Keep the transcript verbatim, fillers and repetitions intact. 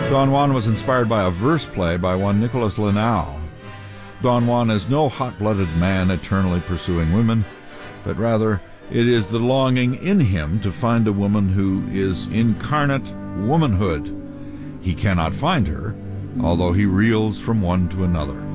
Don Juan was inspired by a verse play by one Nicholas Linnau. Don Juan is no hot-blooded man eternally pursuing women, but rather it is the longing in him to find a woman who is incarnate womanhood. He cannot find her, although he reels from one to another.